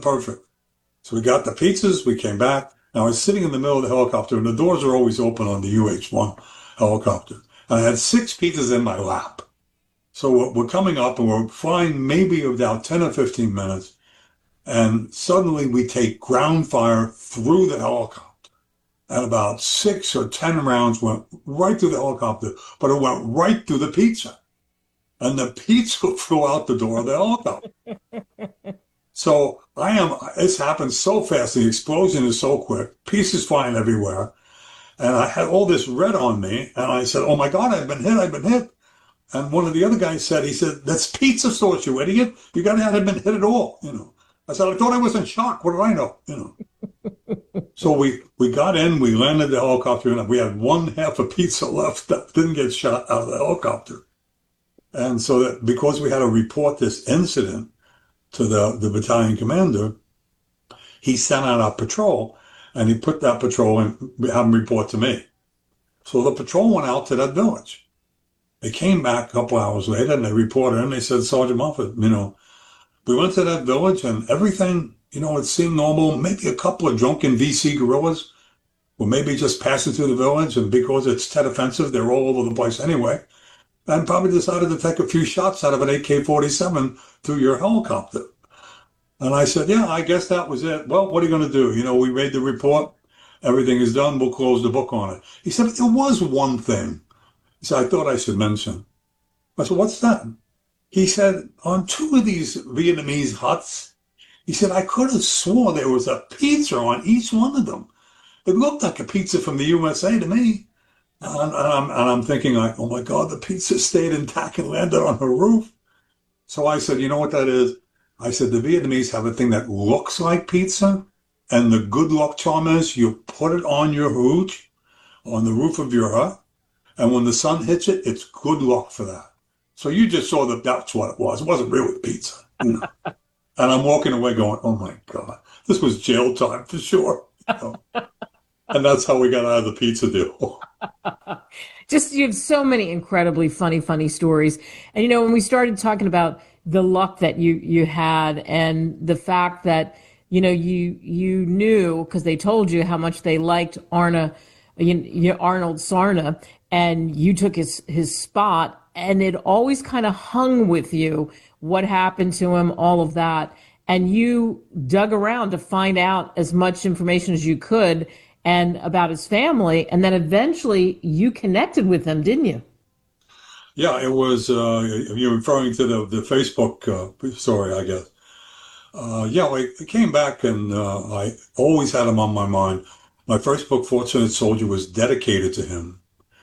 perfect. So we got the pizzas, we came back. Now I was sitting in the middle of the helicopter, and the doors are always open on the UH-1 helicopter. And I had 6 pizzas in my lap. So we're coming up, and we're flying maybe about 10 or 15 minutes. And suddenly we take ground fire through the helicopter. And about 6 or 10 rounds went right through the helicopter, but it went right through the pizza. And the pizza flew out the door of the helicopter. So it's happened so fast. The explosion is so quick. Pieces flying everywhere. And I had all this red on me. And I said, oh my God, I've been hit. And one of the other guys said, that's pizza sauce, you idiot. You got to have been hit at all, I said, I thought I was in shock. What did I know, So we got in, we landed the helicopter, and we had one half a pizza left that didn't get shot out of the helicopter. And so that because we had to report this incident to the battalion commander, he sent out our patrol, and he put that patrol and had him report to me. So the patrol went out to that village. They came back a couple hours later, and they reported, and they said, Sergeant Moffett, we went to that village, and everything, it seemed normal. Maybe a couple of drunken VC guerrillas were maybe just passing through the village, and because it's Tet Offensive, they're all over the place anyway, and probably decided to take a few shots out of an AK-47 through your helicopter. And I said, yeah, I guess that was it. Well, what are you going to do? We made the report. Everything is done. We'll close the book on it. He said, but there was one thing. He said, I thought I should mention. I said, what's that? He said, on 2 of these Vietnamese huts, he said, I could have swore there was a pizza on each one of them. It looked like a pizza from the USA to me. And I'm thinking, like, oh my God, the pizza stayed intact and landed on her roof. So I said, you know what that is? I said, the Vietnamese have a thing that looks like pizza, and the good luck charm is you put it on your hooch, on the roof of your hut, and when the sun hits it, it's good luck for that. So you just saw that that's what it was. It wasn't really pizza. And I'm walking away going, oh my God, this was jail time for sure. And that's how we got out of the pizza deal. You have so many incredibly funny stories. And, when we started talking about the luck that you had and the fact that, you knew because they told you how much they liked Arnold Sarna, and you took his spot, and it always kind of hung with you what happened to him, all of that. And you dug around to find out as much information as you could and about his family. And then eventually you connected with him, didn't you? Yeah, it was, you're referring to the Facebook story, I guess. I came back and I always had him on my mind. My first book, Fortunate Soldier, was dedicated to him.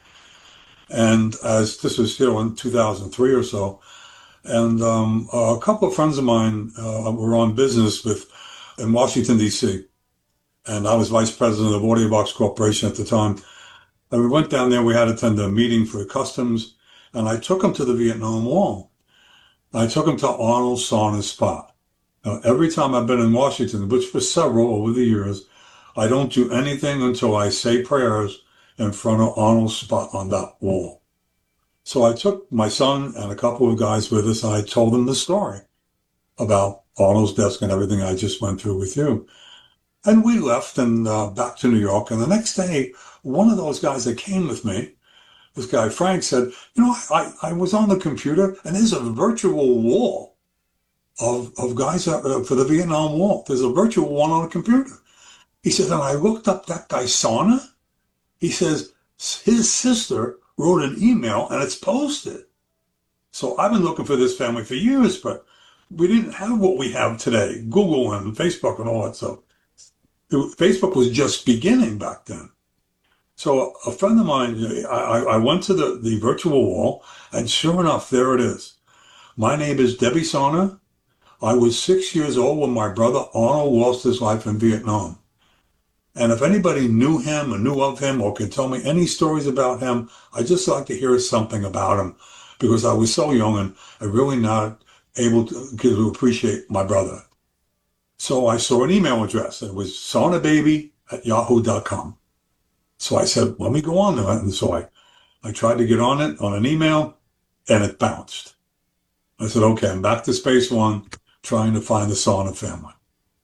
And as this was, in 2003 or so, and a couple of friends of mine were on business in Washington, D.C., and I was vice president of Audio Box Corporation at the time. And we went down there, we had to attend a meeting for customs, and I took him to the Vietnam Wall. I took him to Arnold Sarna's spot. Now, every time I've been in Washington, which for several over the years, I don't do anything until I say prayers in front of Arnold's spot on that wall. So I took my son and a couple of guys with us, and I told them the story about Arnold's desk and everything I just went through with you. And we left and back to New York. And the next day, one of those guys that came with me, this guy Frank, said, I was on the computer, and there's a virtual wall of guys for the Vietnam War. There's a virtual one on a computer. He said, and I looked up that guy Sarna. He says, his sister wrote an email, and it's posted. So I've been looking for this family for years, but we didn't have what we have today, Google and Facebook and all that stuff. Facebook was just beginning back then. So a friend of mine, I went to the virtual wall, and sure enough, there it is. My name is Debbie Sarna. I was 6 years old when my brother Arnold lost his life in Vietnam. And if anybody knew him or knew of him or could tell me any stories about him, I'd just like to hear something about him, because I was so young and I really not able to appreciate my brother. So I saw an email address. It was sarnababy@yahoo.com. So I said, let me go on there. And so I tried to get on it on an email, and it bounced. I said, okay, I'm back to Space One, trying to find the Sarna family.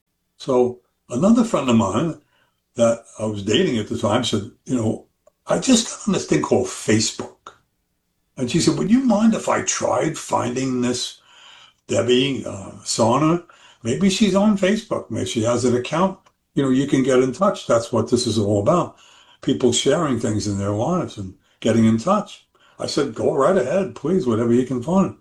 So another friend of mine that I was dating at the time said, I just got on this thing called Facebook. And she said, would you mind if I tried finding this Debbie Sarna? Maybe she's on Facebook. Maybe she has an account. You can get in touch. That's what this is all about. People sharing things in their lives and getting in touch. I said, go right ahead, please, whatever you can find.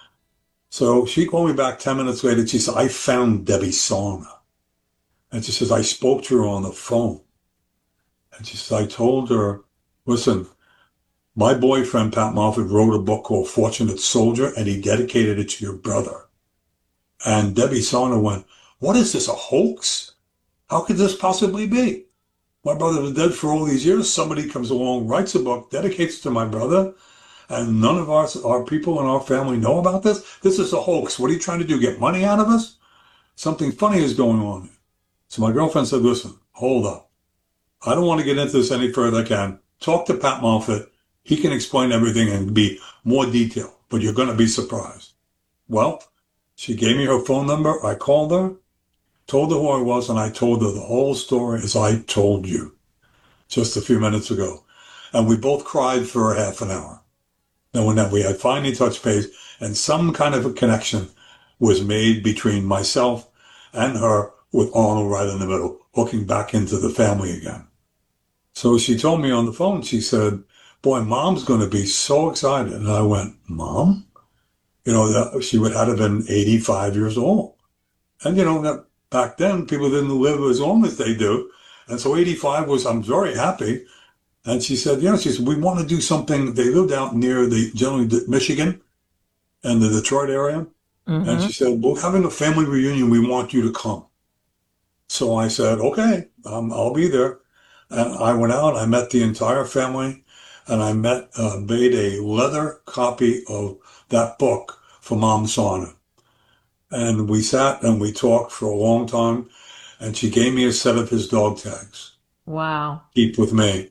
So she called me back 10 minutes later. She said, I found Debbie Sarna. And she says, I spoke to her on the phone. And she said, I told her, listen, my boyfriend, Pat Moffat, wrote a book called Fortunate Soldier, and he dedicated it to your brother. And Debbie Sarna went, what is this, a hoax? How could this possibly be? My brother was dead for all these years. Somebody comes along, writes a book, dedicates it to my brother, and none of our people in our family know about this? This is a hoax. What are you trying to do, get money out of us? Something funny is going on. So my girlfriend said, listen, hold up. I don't want to get into this any further. I can. Talk to Pat Moffat. He can explain everything and be more detailed, but you're going to be surprised. Well, she gave me her phone number. I called her, told her who I was, and I told her the whole story as I told you just a few minutes ago. And we both cried for a half an hour. Knowing that we had finally touched base and some kind of a connection was made between myself and her, with Arnold right in the middle, hooking back into the family again. So she told me on the phone, she said, boy, Mom's going to be so excited. And I went, Mom? She would have been 85 years old. And, that back then, people didn't live as long as they do. And so 85 I'm very happy. And she said, we want to do something. They lived out near generally Michigan and the Detroit area. Mm-hmm. And she said, we're having a family reunion. We want you to come. So I said, okay, I'll be there. And I went out, I met the entire family, and I made a leather copy of that book for Mom Sarna. And we sat and we talked for a long time, and she gave me a set of his dog tags. Wow. Keep with me.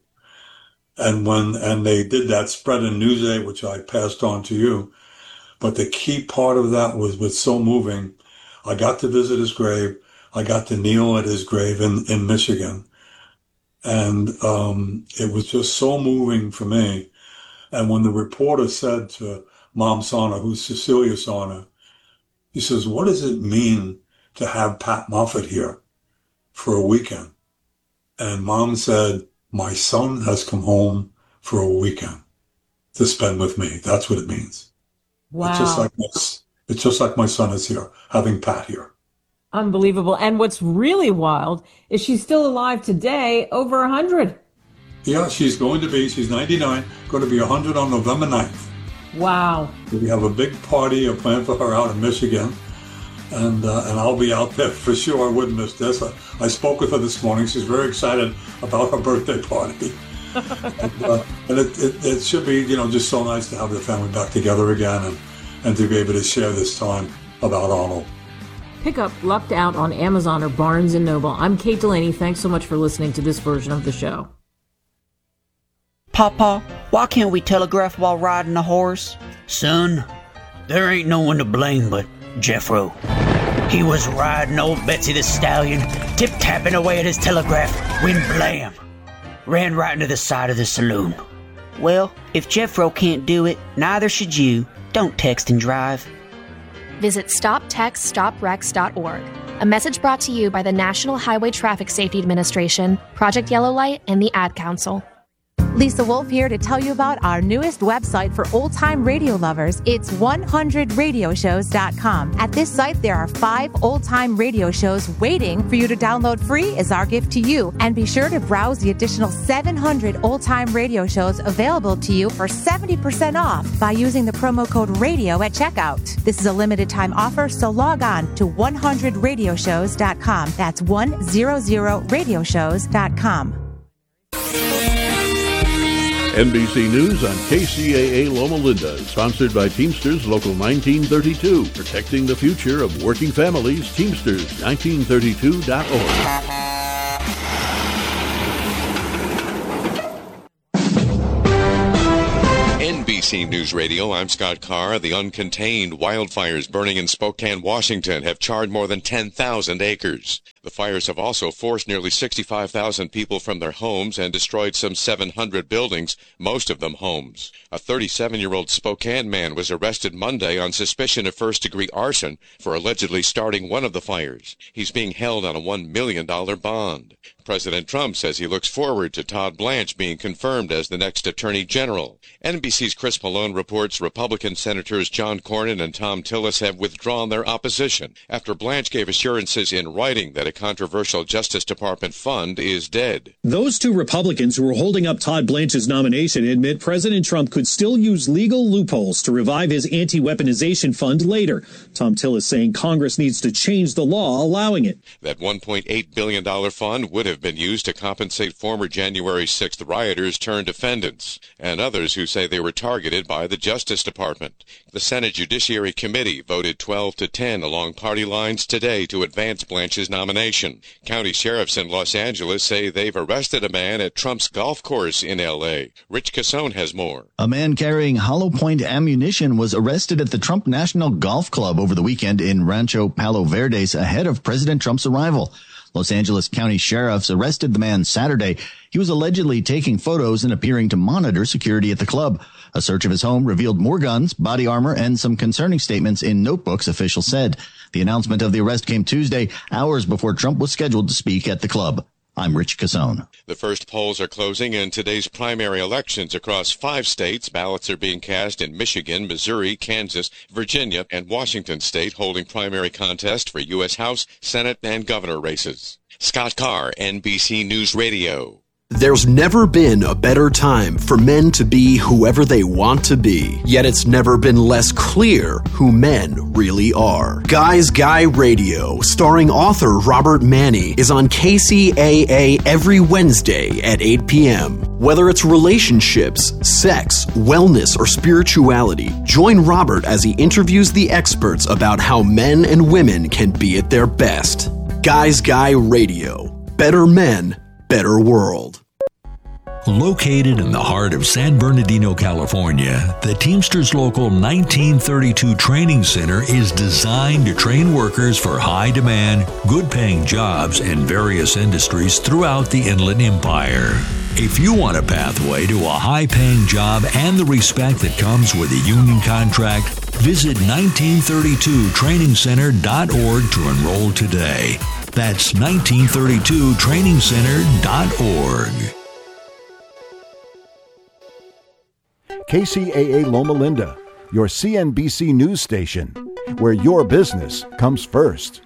And they did that spread in Newsday, which I passed on to you. But the key part of that was so moving. I got to visit his grave. I got to kneel at his grave in Michigan. And it was just so moving for me. And when the reporter said to Mom Sarna, who's Cecilia Sarna, he says, what does it mean to have Pat Moffat here for a weekend? And Mom said, my son has come home for a weekend to spend with me. That's what it means. Wow. It's just like my son is here, having Pat here. Unbelievable. And what's really wild is she's still alive today, over 100. Yeah, she's 99, going to be 100 on November 9th. Wow. We have a big party planned for her out in Michigan, and I'll be out there for sure. I wouldn't miss this. I spoke with her this morning. She's very excited about her birthday party. and it should be, just so nice to have the family back together again and to be able to share this time about Arnold. Pick up Lucked Out on Amazon or Barnes & Noble. I'm Kate Delaney. Thanks so much for listening to this version of the show. Papa, why can't we telegraph while riding a horse? Son, there ain't no one to blame but Jeffro. He was riding old Betsy the Stallion, tip-tapping away at his telegraph, when blam! Ran right into the side of the saloon. Well, if Jeffro can't do it, neither should you. Don't text and drive. Visit StopTextStopWrecks.org. A message brought to you by the National Highway Traffic Safety Administration, Project Yellow Light, and the Ad Council. Lisa Wolf here to tell you about our newest website for old-time radio lovers. It's 100radioshows.com. At this site, there are 5 old-time radio shows waiting for you to download free as our gift to you. And be sure to browse the additional 700 old-time radio shows available to you for 70% off by using the promo code RADIO at checkout. This is a limited-time offer, so log on to 100radioshows.com. That's 100radioshows.com. NBC News on KCAA Loma Linda, sponsored by Teamsters Local 1932, protecting the future of working families. Teamsters1932.org. NBC News Radio, I'm Scott Carr. The uncontained wildfires burning in Spokane, Washington have charred more than 10,000 acres. The fires have also forced nearly 65,000 people from their homes and destroyed some 700 buildings, most of them homes. A 37-year-old Spokane man was arrested Monday on suspicion of first-degree arson for allegedly starting one of the fires. He's being held on a $1 million bond. President Trump says he looks forward to Todd Blanche being confirmed as the next Attorney General. NBC's Chris Malone reports Republican Senators John Cornyn and Tom Tillis have withdrawn their opposition after Blanche gave assurances in writing that a controversial Justice Department fund is dead. Those two Republicans who are holding up Todd Blanche's nomination admit President Trump could still use legal loopholes to revive his anti-weaponization fund later. Tom Tillis saying Congress needs to change the law allowing it. That $1.8 billion fund would have been used to compensate former January 6th rioters turned defendants and others who say they were targeted by the Justice Department. The Senate Judiciary Committee voted 12-10 along party lines today to advance Blanche's nomination. County sheriffs in Los Angeles say they've arrested a man at Trump's golf course in L.A. Rich Cassone has more. A man carrying hollow point ammunition was arrested at the Trump National Golf Club over the weekend in Rancho Palo Verdes ahead of President Trump's arrival. Los Angeles County sheriffs arrested the man Saturday. He was allegedly taking photos and appearing to monitor security at the club. A search of his home revealed more guns, body armor, and some concerning statements in notebooks, officials said. The announcement of the arrest came Tuesday, hours before Trump was scheduled to speak at the club. I'm Rich Cassone. The first polls are closing in today's primary elections across 5 states. Ballots are being cast in Michigan, Missouri, Kansas, Virginia, and Washington State, holding primary contests for U.S. House, Senate, and governor races. Scott Carr, NBC News Radio. There's never been a better time for men to be whoever they want to be, yet it's never been less clear who men really are. Guys Guy Radio, starring author Robert Manni, is on KCAA every Wednesday at 8 p.m. Whether it's relationships, sex, wellness, or spirituality, join Robert as he interviews the experts about how men and women can be at their best. Guys Guy Radio. Better men, better world. Located in the heart of San Bernardino, California, the Teamsters Local 1932 Training Center is designed to train workers for high-demand, good-paying jobs in various industries throughout the Inland Empire. If you want a pathway to a high-paying job and the respect that comes with a union contract, visit 1932trainingcenter.org to enroll today. That's 1932trainingcenter.org. KCAA Loma Linda, your CNBC news station, where your business comes first.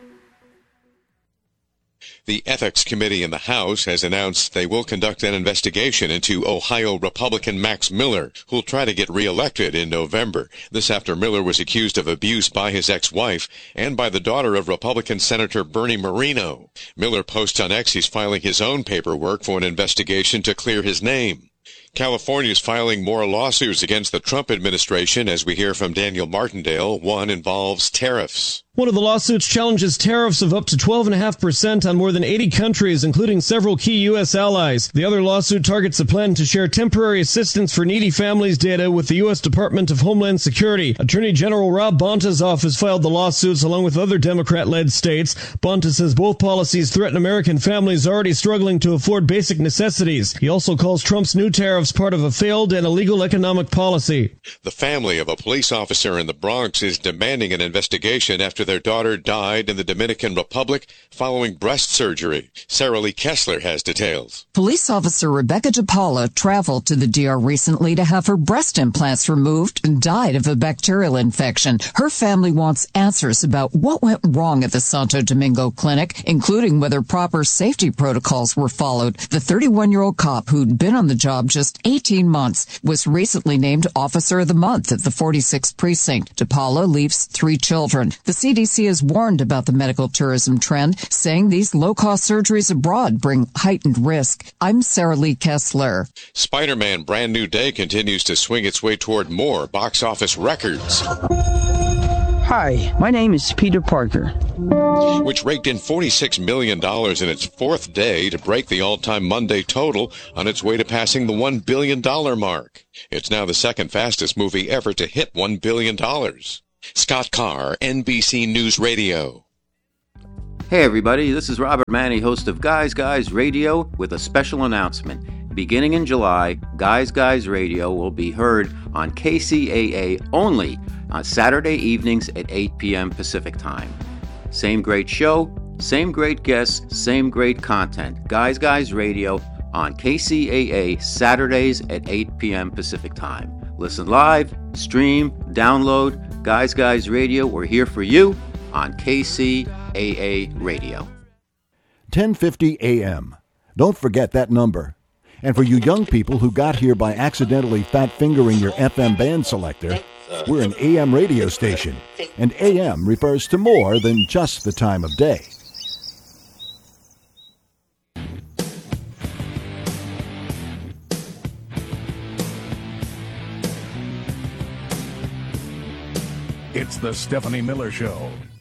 The Ethics Committee in the House has announced they will conduct an investigation into Ohio Republican Max Miller, who'll try to get reelected in November. This after Miller was accused of abuse by his ex-wife and by the daughter of Republican Senator Bernie Moreno. Miller posts on X he's filing his own paperwork for an investigation to clear his name. California is filing more lawsuits against the Trump administration, as we hear from Daniel Martindale. One involves tariffs. One of the lawsuits challenges tariffs of up to 12.5% on more than 80 countries, including several key U.S. allies. The other lawsuit targets a plan to share temporary assistance for needy families data with the U.S. Department of Homeland Security. Attorney General Rob Bonta's office filed the lawsuits along with other Democrat-led states. Bonta says both policies threaten American families already struggling to afford basic necessities. He also calls Trump's new tariffs part of a failed and illegal economic policy. The family of a police officer in the Bronx is demanding an investigation after their daughter died in the Dominican Republic following breast surgery. Sarah Lee Kessler has details. Police officer Rebecca DePaula traveled to the DR recently to have her breast implants removed and died of a bacterial infection. Her family wants answers about what went wrong at the Santo Domingo clinic, including whether proper safety protocols were followed. The 31-year-old cop who'd been on the job just 18 months was recently named Officer of the Month at the 46th Precinct. DePaula leaves 3 children. The CDC has warned about the medical tourism trend, saying these low-cost surgeries abroad bring heightened risk. I'm Sarah Lee Kessler. Spider-Man Brand New Day continues to swing its way toward more box office records. Hi, my name is Peter Parker. Which raked in $46 million in its 4th day to break the all-time Monday total on its way to passing the $1 billion mark. It's now the second fastest movie ever to hit $1 billion. Scott Carr, NBC News Radio. Hey everybody, this is Robert Manny, host of Guys Guys Radio, with a special announcement. Beginning in July, Guys Guys Radio will be heard on KCAA only on Saturday evenings at 8 p.m. Pacific Time. Same great show, same great guests, same great content. Guys Guys Radio on KCAA Saturdays at 8 p.m. Pacific Time. Listen live, stream, download. Guys Guys Radio, we're here for you on KCAA Radio. 1050 AM. Don't forget that number. And for you young people who got here by accidentally fat-fingering your FM band selector, we're an AM radio station, and AM refers to more than just the time of day. It's the Stephanie Miller Show.